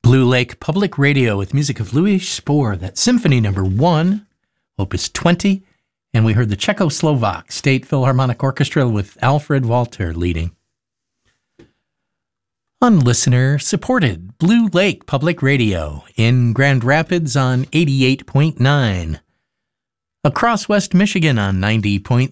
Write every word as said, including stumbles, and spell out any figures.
Blue Lake Public Radio with music of Louis Spohr, that Symphony Number One, Opus twenty, and we heard the Czechoslovak State Philharmonic Orchestra with Alfred Walter leading. On listener-supported Blue Lake Public Radio in Grand Rapids on eighty-eight point nine, across West Michigan on ninety point